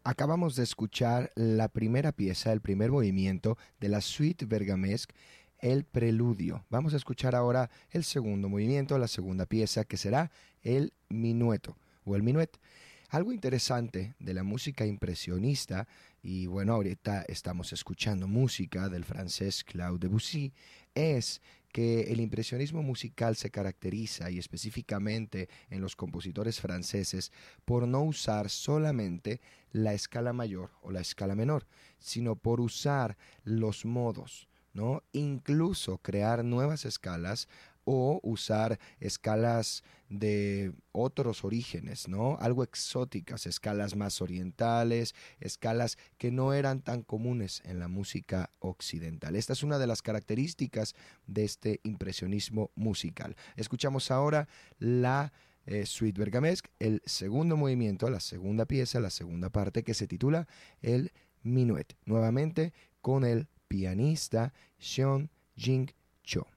Acabamos de escuchar la primera pieza, el primer movimiento de la Suite Bergamesque, el Preludio. Vamos a escuchar ahora el segundo movimiento, la segunda pieza, que será el Minueto o el Minuet. Algo interesante de la música impresionista, y bueno, ahorita estamos escuchando música del francés Claude Debussy, es que el impresionismo musical se caracteriza, y específicamente en los compositores franceses, por no usar solamente la escala mayor o la escala menor, sino por usar los modos, ¿no? Incluso crear nuevas escalas o usar escalas de otros orígenes, ¿no? Algo exóticas, escalas más orientales, escalas que no eran tan comunes en la música occidental. Esta es una de las características de este impresionismo musical. Escuchamos ahora la Suite Bergamesque, el segundo movimiento, la segunda pieza, la segunda parte, que se titula el Minuet, nuevamente con el pianista Sean Jing Cho.